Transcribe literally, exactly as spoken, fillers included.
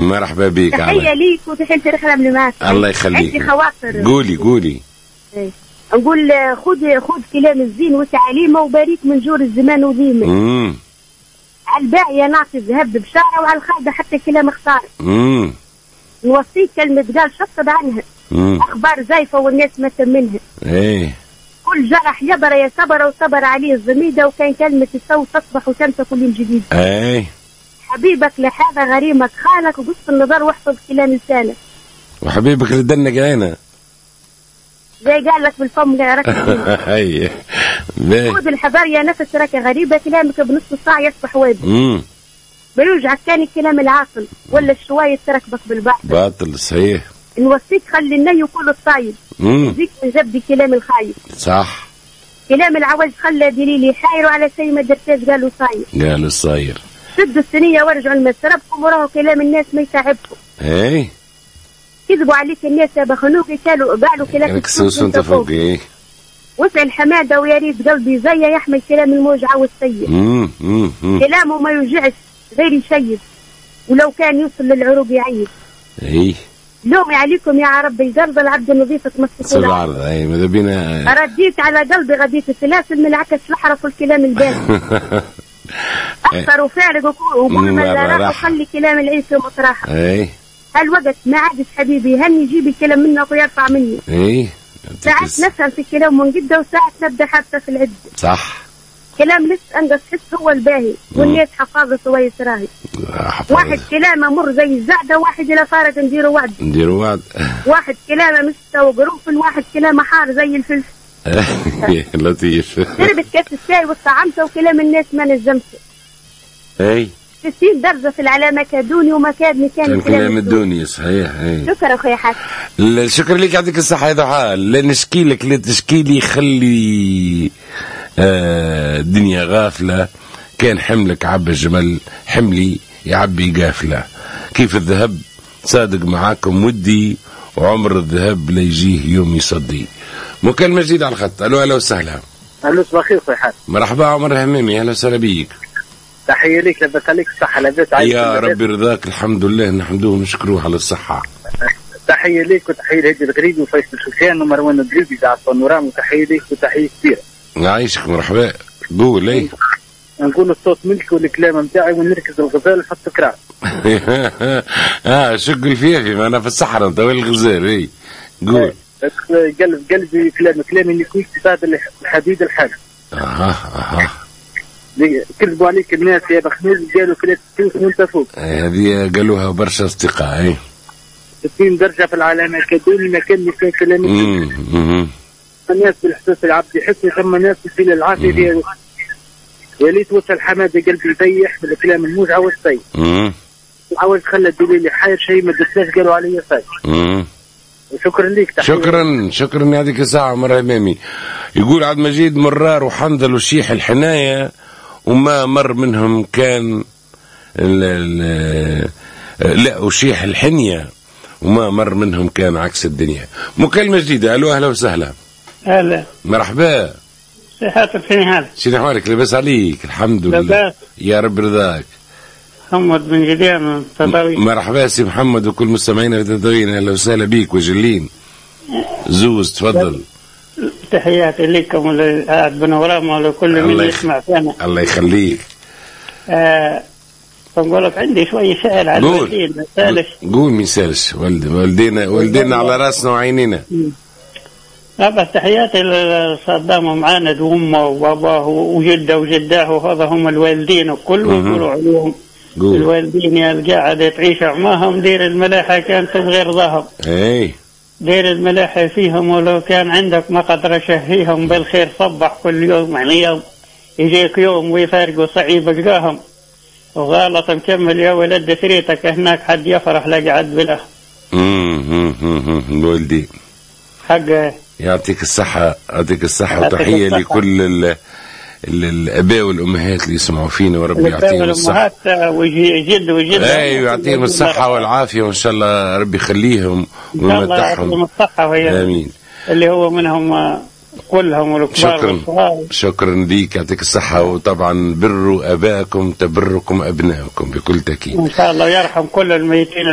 مرحبا بك. تحية ليك وتحية الرحلة اللي معك. الله يخليك. عندي خواطر. قولي قولي. ايه. نقول خذ خذ كلام الزين وتعاليمه وباريك من جور الزمان وديمه. امم على الباعية نعطي الذهب بشارة وعلى الخايبة حتى كلام خسارة. امم نوصيك كلمة قال شطب عنها. مم. أخبار زايفة والناس ما تمنها. ايه. كل جرح يبر يا صبر وصبر عليه الزميدة وكان كلمة الصوت تصبح وتنسى كل يوم جديد. ايه. حبيبك لهذا غريمك خالك وقص النظر واحفظ كلام لسانك. وحبيبك اللي دنك عينه. زي قال لك بالفم ركز. اي. خذ الحذر يا نفس راك غريبة كلامك بنص ساعة يصبح وادي. امم بيرجعك كان الكلام العاقل ولا الشوية تركبك بالباطل. باطل صحيح. نوصيك خلي الني يقول الطايب. امم يزيك من جبدي كلام الخايب. صح. كلام العوج خلى دليلي حاير وعلى شيء ما درتاش قالوا صاير. قالوا صاير. سدوا السنية وارجعوا لمسربكم وراهو كلام الناس ما يتعبكم. ايه. كذبوا عليك الناس يا بخنوك قالوا قالوا كلام السوس وانت فوق. ايه. وسع الحمادة ويا ريت قلبي زي يحمل كلام الموج عاوز سيء. امم امم كلامه ما يوجعش غير يشيد ولو كان يوصل للعروق يعيد. ايه. لومي عليكم يا رب القلب العبد النظيف تمسكوا العرض. اي ماذا بينا. رديت على قلبي غديت السلاسل من عكس الحرف والكلام الباهي. اكثر وفارق وقول ما راح وخلي كلام العيس مطرحه. اي. هالوقت ما عادش حبيبي هني يجيب الكلام منك ويرفع مني. اي. ساعات نفهم في الكلام من جده وساعات نبدا حتى في العده. صح. كلام لسه انقص حس هو الباهي والناس حفاظه سويس راهي. واحد كلامه مر زي الزعده واحد الى فارق نديروا وعد. نديروا وعد. واحد كلامه مستوى قرنفل واحد كلامه حار زي الفلفل. لطيف. شربت كاس الشاي وطعمته وكلام الناس ما نجمته. اي. ستين درجة في العلامة كادوني ومكادني كان كلام الدوني صحيح. اي. شكرا اخويا حسن. شكرا لك يعطيك الصحة يا ضحى. لا نشكي لك لا تشكي لي خلي آه الدنيا غافلة كان حملك عبى الجمل حملي يعبي قافلة كيف الذهب صادق معاكم ودي وعمر الذهب لا يجيه يوم يصدي. مكالمة جديدة على الخط. الو اهلا وسهلا. الو صباح الخير اخويا حسن. مرحبا عمر الهميمي اهلا وسهلا بيك. تحية ليك لبس عليك الصحة لبس عليك يا ربي رضاك. الحمد لله نحمدوه ونشكروه على الصحة. تحية ليك وتحية لهدي الغريبي وفيصل سفيان ومروان الدريبي قاعد البانوراما وتحية ليك وتحية كبيرة. عايشك مرحبا. قول ايه. نقول الصوت ملكي والكلام نتاعي ونركز الغزال نحط كرام. اه شق الفيفي ما انا في الصحراء انت وين الغزال. اي قول. قلب قلبي كلام كلامي اللي كويس تفاد الحديد الحاجة. اها اها. كذبوا عليك الناس يا بخنوز قالوا كلام فلوس وانت فوق. هذه قالوها برشا اصدقاء. اي. ستين درجة في العلامة كادوني ما كان في كلامي. امم الناس بالاحساس العبد يحس ثم ناس في العافية ديالو. يا ليت وصل حمادة قلبي يطيح بالكلام الموج عاوز طيح. امم عاوز خلى الدليل حاير شيء ما درتلاش قالوا علي صاير. امم شكرا ليك. تحية. شكرا شكرا يعطيك الساعة عمر امامي. يقول عبد المجيد مرار وحنظل وشيح الحناية وما مر منهم كان ال ال لا وشيح الحنية وما مر منهم كان عكس الدنيا. مكالمة جديدة. الو اهلا وسهلا. هلا مرحبا. صحتك فيني هذا؟ شنو احوالك؟ لاباس عليك؟ الحمد لله. لاباس يا رب رضاك. محمد بن جدير من تطاوين. مرحبا سي محمد وكل مستمعينا في تطاوين اهلا وسهلا بيك وجلين. زوز تفضل. تحياتي لكم ولقاعد بنوراما ولكل من يسمع فينا. الله يخليك. آه بقول لك عندي شوية سائل على الوالدين. سالش. قول مين سالش؟ والد والدينا والدينا على راسنا وعينينا. لا بس تحياتي لصدام معانا وامه وباباه وجده وجداه وهذا هم الوالدين وكلهم يقولوا عليهم الوالدين يا القاعدة تعيش معاهم دير الملاحة كانت بغير ظهر. اي دير الملاحة فيهم ولو كان عندك ما قدر شهيهم بالخير صبح كل يوم يعني يوم يجيك يوم ويفارقوا صعيب القاهم وغلط مكمل يا ولد ثريتك هناك حد يفرح لا قعد بله. امم الوالدين حق يعطيك الصحة. يعطيك الصحة وتحية لكل ال الاباء والامهات اللي يسمعوا فينا وربي يعطيهم الصحة. وجد وجد ايوه يعطيهم الصحة والعافية وان شاء الله ربي يخليهم ويمتعهم. الصحة وهي امين. اللي هو منهم كلهم والكبار. شكرا شكرا ليك يعطيك الصحة. وطبعا بروا ابائكم تبركم ابنائكم بكل تأكيد. ان شاء الله يرحم كل الميتين.